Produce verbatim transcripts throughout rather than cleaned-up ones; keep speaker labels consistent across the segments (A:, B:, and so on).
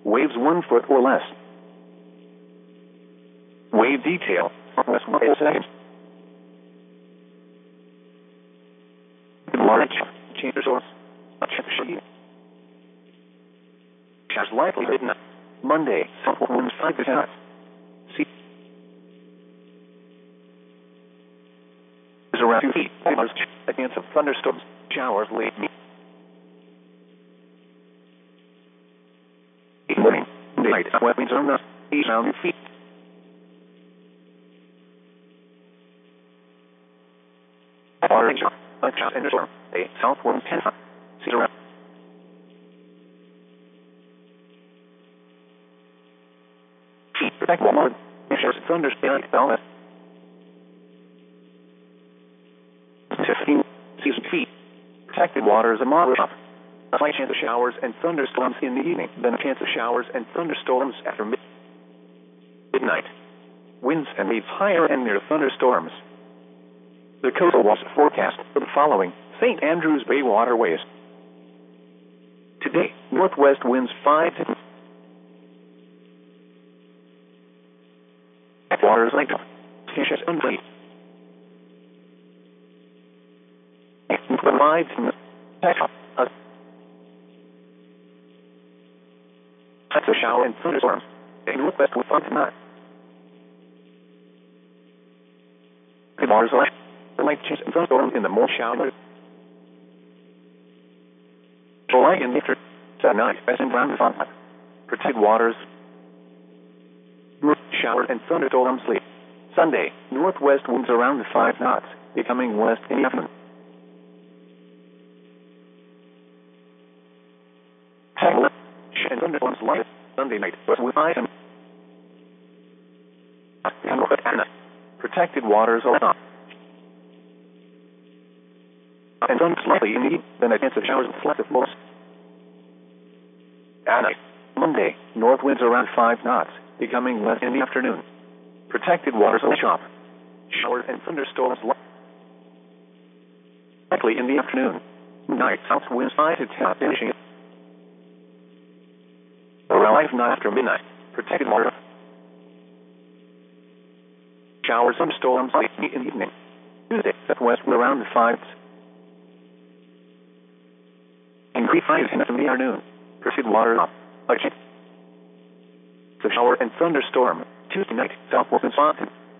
A: waves one foot or less. Wave detail, northwest one second. Large change source. Showers likely midnight. Monday, south winds five to ten knots. See. Is around two feet. A chance of thunderstorms. Showers late. Morning. Night. West winds around east around two feet. Orange. A chance of thunderstorm. A south winds ten knots. See around. Protect Walmart. Showers thunderstorm. Balance. fifteen season feet. Protected waters a moderate. A slight chance of showers and thunderstorms in the evening, then a chance of showers and thunderstorms after mid midnight. Winds and waves higher and near thunderstorms. The coastal watch forecast for the following Saint Andrews Bay waterways. Today, northwest winds five to waters like fishes unfleet. Five to a chance of shower and thunderstorms. Northwest with five to nine. The waters are light chance of thunderstorms in the morning shower. July and after nine as in ground fun. Protected waters. Shower and thunderstorms late. Sunday, northwest winds around five knots, becoming west in the afternoon. And thunderstorms light. Sunday night, west with five and protected waters along. And sun slightly in the evening, then a chance of showers and floods of most. At night, Monday, north winds around five knots, becoming west in the afternoon. Protected waters on the shop. Showers and thunderstorms likely in the afternoon. Night, south winds five to ten, finishing around five knots after midnight. Protected water. Showers and storms late in the evening. Tuesday, southwest wind around five. Increase five to ten in the afternoon. Protected water up. A chance of shower and thunderstorm. Tuesday night, southwest winds five.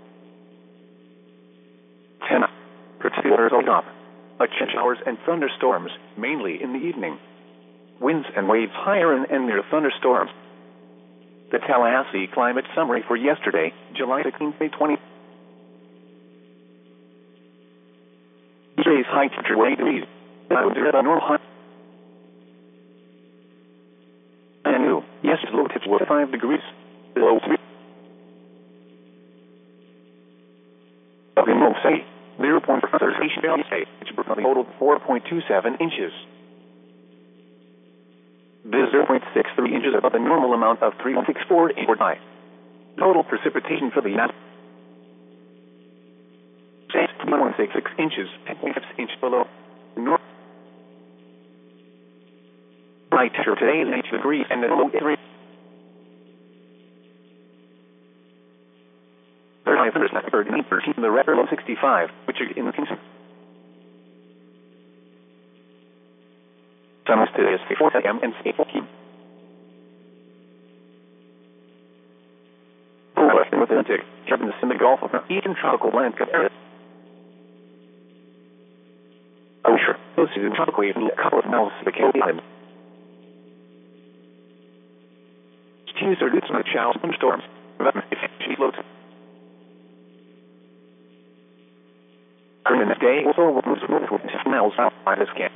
A: ten. Protected waters up. A chance of showers and thunderstorms, mainly in the evening. Winds and waves higher and, and near thunderstorms. The Tallahassee climate summary for yesterday, July sixteenth, twenty. Today's high temperature eight degrees. Clouds are at a normal high. And new, yesterday's low tips were five degrees. Below three. Will say zero point four Thursday Valley State, which totaled four point two seven inches. This is zero point six three inches above the normal amount of three point six four inches high. Total precipitation for the United States one point six six inches, ten point six inches below north. High temperature today is eight degrees and the low three. thirty-five thirteen, thirteen, the record low sixty-five, which are in the Kingston. Sun today is four a m and fourteen. Western with Atlantic, turbulence in the Gulf of Eastern tropical landscape area. Ocean, this is a tropical wave a couple of miles to the Cape Island. Tuesday are good night showers and storms. She floats. During the day, also will move northward fifty miles south by this camp.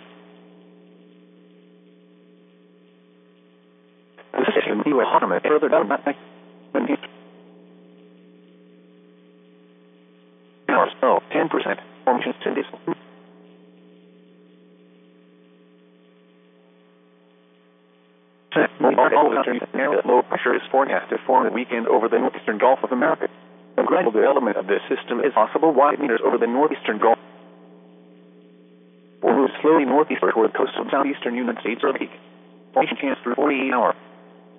A: The system U S Ottoman further down that night. Hours, oh, ten percent. Formations to this. Narrow low pressure is forecast to form the weekend over the northeastern Gulf of America. A gradual development of this system is possible widening over the northeastern Gulf. Will move slowly northeastward toward the coastal southeastern United States early. Formation chance through forty-eight hours.